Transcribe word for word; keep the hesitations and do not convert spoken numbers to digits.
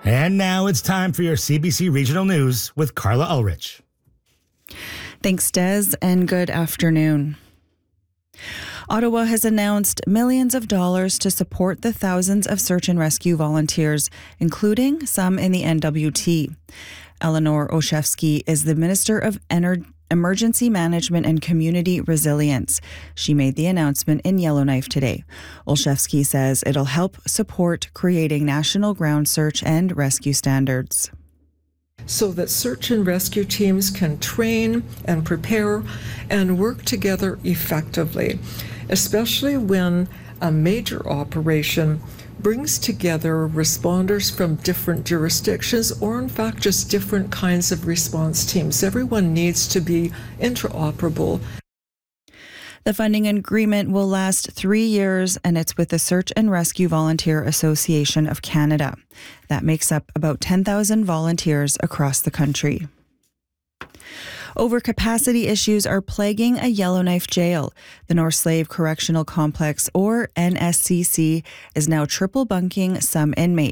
And now it's time for your C B C Regional News with Carla Ulrich. Thanks, Des, and good afternoon. Ottawa has announced millions of dollars to support the thousands of search and rescue volunteers, including some in the N W T. Eleanor Olszewski is the Minister of Ener- Emergency Management and Community Resilience. She made the announcement in Yellowknife today. Olszewski says it'll help support creating national ground search and rescue standards, so that search and rescue teams can train and prepare and work together effectively, especially when a major operation brings together responders from different jurisdictions or, in fact, just different kinds of response teams. Everyone needs to be interoperable. The funding agreement will last three years, and it's with the Search and Rescue Volunteer Association of Canada. That makes up about ten thousand volunteers across the country. Overcapacity issues are plaguing a Yellowknife jail. The North Slave Correctional Complex, or N S C C, is now triple bunking some inmates.